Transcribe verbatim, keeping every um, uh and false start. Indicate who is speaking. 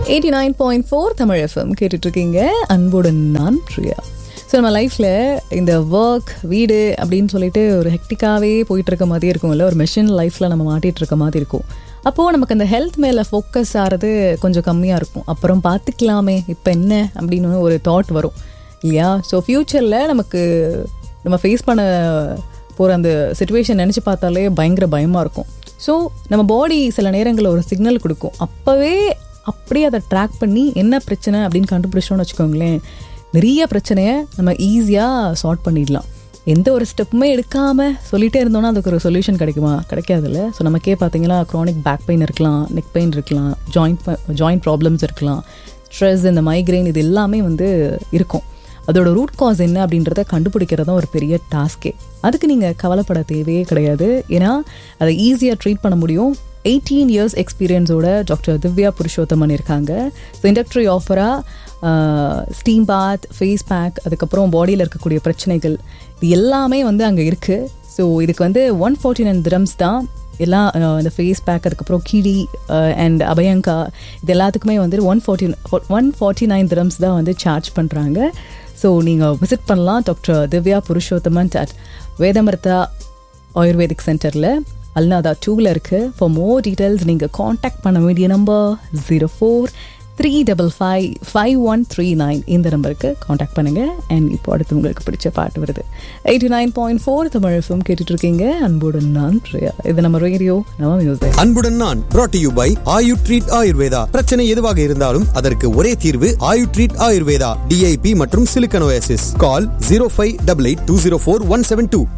Speaker 1: Eighty nine point four Tamil FM கேட்டுட்ருக்கீங்க. அன்புடன் நான் பிரியா. ஸோ நம்ம லைஃப்பில் இந்த ஒர்க் வீடு அப்படின்னு சொல்லிட்டு ஒரு ஹெக்டிக்காகவே போயிட்டுருக்க மாதிரி இருக்கும், இல்லை ஒரு மெஷின் லைஃப்பில் நம்ம மாட்டிகிட்டு இருக்க மாதிரி இருக்கும். அப்போது நமக்கு அந்த ஹெல்த் மேலே ஃபோக்கஸ் ஆகிறது கொஞ்சம் கம்மியாக இருக்கும். அப்புறம் பார்த்துக்கலாமே இப்போ என்ன அப்படின்னு ஒரு தாட் வரும் இல்லையா? ஸோ ஃப்யூச்சரில் நமக்கு நம்ம ஃபேஸ் பண்ண போகிற அந்த சிச்சுவேஷன் நினச்சி பார்த்தாலே பயங்கர பயமாக இருக்கும். ஸோ நம்ம பாடி சில நேரங்களில் ஒரு சிக்னல் கொடுக்கும். அப்போவே அப்படியே அதை ட்ராக் பண்ணி என்ன பிரச்சனை அப்படின்னு கண்டுபிடிச்சோன்னு வச்சுக்கோங்களேன், நிறைய பிரச்சனையை நம்ம ஈஸியாக சால்வ் பண்ணிடலாம். எந்த ஒரு ஸ்டெப்புமே எடுக்காமல் சொல்லிகிட்டே இருந்தோன்னா அதுக்கு ஒரு சொல்யூஷன் கிடைக்குமா? கிடைக்காதுல்ல. ஸோ நமக்கே பார்த்தீங்கன்னா க்ரானிக் பேக் பெயின் இருக்கலாம், நெக் பெயின் இருக்கலாம், ஜாயிண்ட் ஜாயிண்ட் ப்ராப்ளம்ஸ் இருக்கலாம், ஸ்ட்ரெஸ், இந்த மைக்ரெயின், இது எல்லாமே வந்து இருக்கும். அதோட ரூட் காஸ் என்ன அப்படின்றத கண்டுபிடிக்கிறது தான் ஒரு பெரிய டாஸ்கே. அதுக்கு நீங்கள் கவலைப்பட தேவையே கிடையாது. ஏன்னா அதை ஈஸியாக ட்ரீட் பண்ண முடியும். Eighteen years எக்ஸ்பீரியன்ஸோட doctor Divya Purushothaman இருக்காங்க. ஸோ இண்டக்ட்ரி ஆஃபராக ஸ்டீம் பாத், ஃபேஸ் பேக், அதுக்கப்புறம் பாடியில் இருக்கக்கூடிய பிரச்சனைகள் இது எல்லாமே வந்து அங்கே இருக்குது. ஸோ இதுக்கு வந்து ஒன் ஃபார்ட்டி நைன் திரம்ஸ் தான் எல்லாம். இந்த ஃபேஸ் பேக், அதுக்கப்புறம் கிடி அண்ட் அபயங்கா, இது எல்லாத்துக்குமே வந்து one forty one forty nine dirhams தான் வந்து சார்ஜ் பண்ணுறாங்க. ஸோ நீங்கள் விசிட் பண்ணலாம் doctor Divya Purushothaman at வேதமிருதா ayurvedic சென்டரில் அல்நாதா டூவில் இருக்குது. ஃபார் மோர் டீட்டெயில்ஸ் நீங்கள் காண்டாக்ட் பண்ண வேண்டிய number zero four three double five five one three nine இந்த நம்பருக்கு காண்டாக்ட் பண்ணுங்கள். அண்ட் இப்போ அடுத்து உங்களுக்கு பிடிச்ச பாட்டு வருது. Eighty nine point four Tamil FM கேட்டுட்ருக்கீங்க. அன்புடன் நான் பிரியா. இது நம்ம ரேடியோ, நம்ம மியூசிக்.
Speaker 2: அன்புடன் நான் brought to you by Ayu treat Ayurveda. பிரச்சனை எதுவாக இருந்தாலும் அதற்கு ஒரே தீர்வு ஆயு ட்ரீட் ஆயுர்வேதா. டிஐபி மற்றும் சிலிக்கனோசிஸ். கால் zero five eight eight two zero four one seven two.